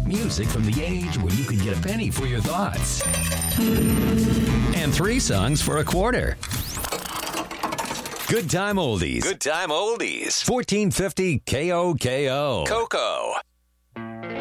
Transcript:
Music from the age where you could get a penny for your thoughts. And 3 songs for a quarter. Good Time Oldies. Good Time Oldies. 1450 KOKO. Coco.